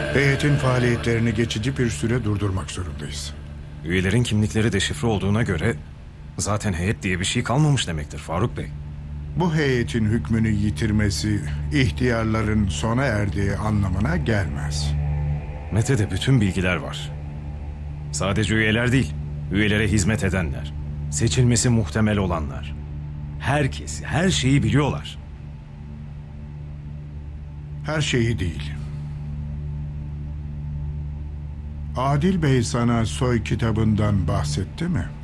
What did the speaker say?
Heyetin faaliyetlerini geçici bir süre durdurmak zorundayız. Üyelerin kimlikleri deşifre olduğuna göre zaten heyet diye bir şey kalmamış demektir Faruk Bey. Bu heyetin hükmünü yitirmesi, ihtiyarların sona erdiği anlamına gelmez. Mete'de bütün bilgiler var. Sadece üyeler değil, üyelere hizmet edenler, seçilmesi muhtemel olanlar. Herkes, her şeyi biliyorlar. Her şeyi değil. Adil Bey sana soy kitabından bahsetti mi?